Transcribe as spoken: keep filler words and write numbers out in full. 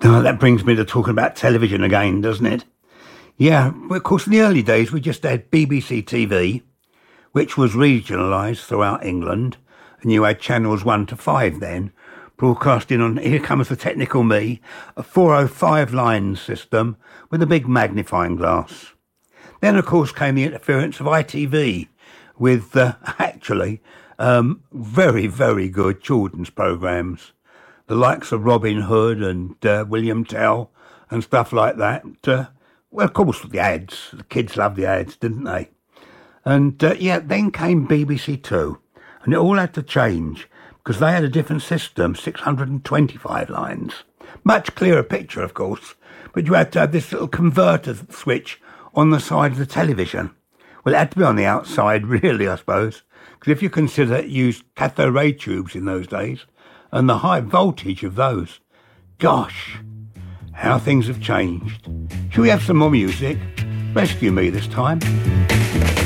Oh, that brings me to talking about television again, doesn't it? Yeah, well, of course, in the early days, we just had B B C T V, which was regionalised throughout England, and you had channels one to five then, broadcasting on, here comes the technical me, a four oh five line system with a big magnifying glass. Then, of course, came the interference of I T V with, uh, actually, um, very, very good children's programmes. The likes of Robin Hood and uh, William Tell and stuff like that. Uh, well, of course, the ads. The kids loved the ads, didn't they? And, uh, yeah, then came B B C Two. And it all had to change because they had a different system, six hundred twenty-five lines. Much clearer picture, of course. But you had to have this little converter switch on the side of the television. Well, it had to be on the outside, really, I suppose. Because if you consider it used cathode ray tubes in those days, and the high voltage of those. Gosh, how things have changed. Shall we have some more music? Rescue Me this time.